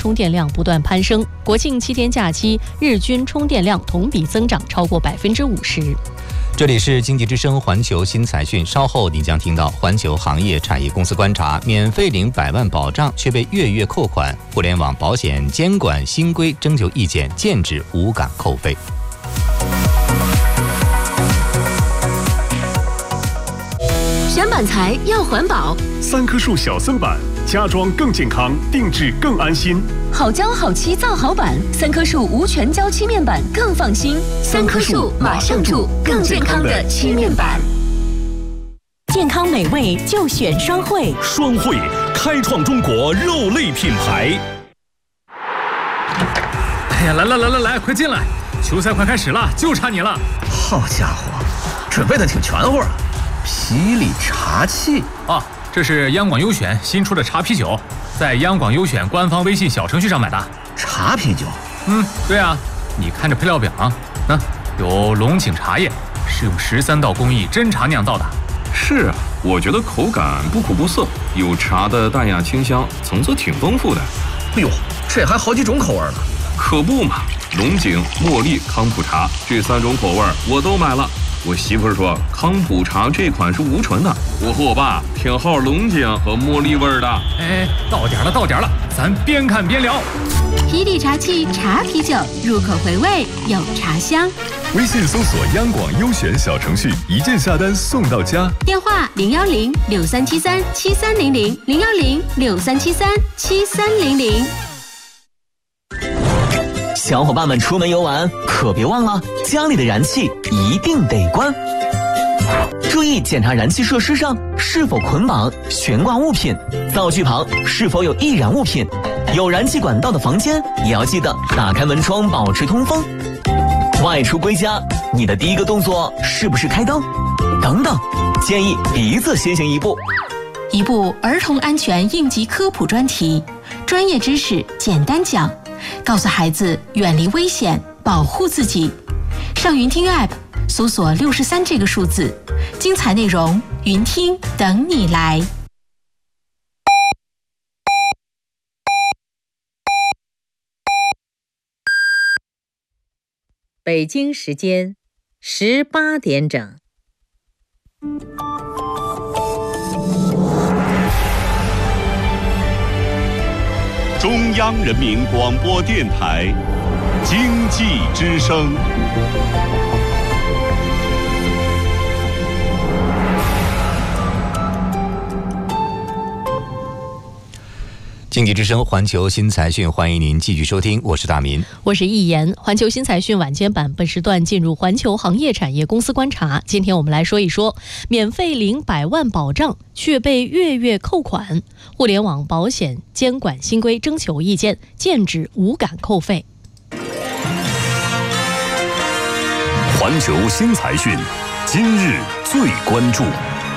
充电量不断攀升，国庆7天假期日均充电量同比增长超过50%。 这里是经济之声环球新财讯，稍后你将听到环球行业产业公司观察，免费领100万保障却被月月扣款，互联网保险监管新规征求意见，禁止无感扣费。 选板材要环保 ，3棵树小森板，家装更健康，定制更安心。 好胶好漆造好板，3棵树无全胶漆面板更放心。3棵树马上住更健康的漆面板。 健康美味就选双汇， 双汇开创中国肉类品牌。 哎呀，来，快进来！球赛快开始了，就差你了。 好家伙，准备的挺全乎啊！霹雳茶器啊，这是央广优选新出的茶啤酒，在央广优选官方微信小程序上买的。 茶啤酒？ 对啊，你看这配料表啊，有龙井茶叶，是用13道工艺真茶酿造的。 是啊，我觉得口感不苦不涩，有茶的淡雅清香，层次挺丰富的。 哎呦，这还好几种口味呢。 可不嘛，龙井、茉莉、康普茶这3种口味我都买了。我媳妇说康普茶这款是无醇的，我和我爸偏好龙井和茉莉味的。 哎，到点了，咱边看边聊。 霹雳茶器茶啤酒，入口回味有茶香。 微信搜索央广优选小程序，一键下单送到家。 电话010-6373-7300，010-6373-7300。 小伙伴们出门游玩可别忘了家里的燃气一定得关，注意检查燃气设施上是否捆绑悬挂物品，灶具旁是否有易燃物品，有燃气管道的房间也要记得打开门窗保持通风。外出归家，你的第一个动作是不是开灯？等等，建议鼻子先行一步。 一部儿童安全应急科普专题，专业知识简单讲，告诉孩子远离危险，保护自己。上云听 App 搜索63这个数字，精彩内容云听等你来。 北京时间18点整。 中央人民广播电台经济之声。 经济之声环球新财讯，欢迎您继续收听，我是大民， 我是易言。环球新财讯晚间版本时段进入环球行业产业公司观察。今天我们来说一说免费领100万保障却被月月扣款，互联网保险监管新规征求意见，禁止无感扣费。 环球新财讯，今日最关注。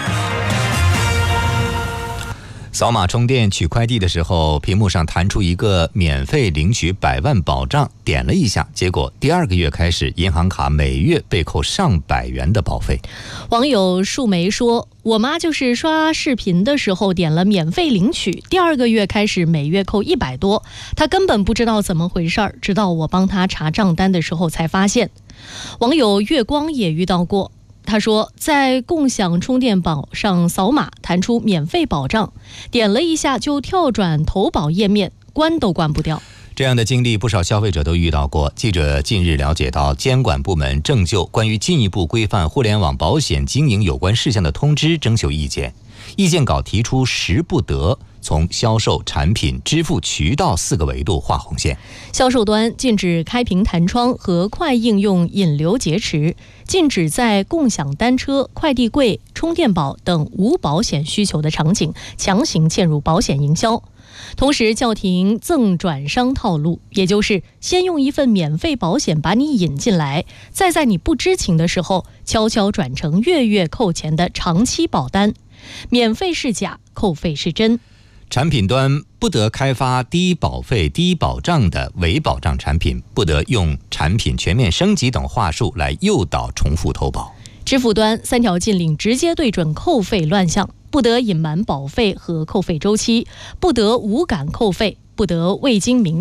扫码充电取快递的时候，屏幕上弹出一个免费领取100万保障，点了一下，结果第2个月开始，银行卡每月被扣上百元的保费。 网友树梅说，我妈就是刷视频的时候点了免费领取，第2个月开始每月扣100多，她根本不知道怎么回事儿，直到我帮她查账单的时候才发现。网友月光也遇到过，他说在共享充电宝上扫码弹出免费保障，点了一下就跳转投保页面，关都关不掉。 这样的经历不少消费者都遇到过。记者近日了解到，监管部门正就关于进一步规范互联网保险经营有关事项的通知征求意见。意见稿提出10不得，从销售、产品、支付渠道4个维度画红线。 销售端禁止开屏弹窗和快应用引流劫持，禁止在共享单车、快递柜、充电宝等无保险需求的场景强行嵌入保险营销。同时叫停赠转商套路，也就是先用一份免费保险把你引进来，再在你不知情的时候悄悄转成月月扣钱的长期保单。免费是假，扣费是真。 产品端不得开发低保费、低保障的伪保障产品，不得用产品全面升级等话术来诱导重复投保。 支付端3条禁令直接对准扣费乱象，不得隐瞒保费和扣费周期，不得无感扣费，不得未经明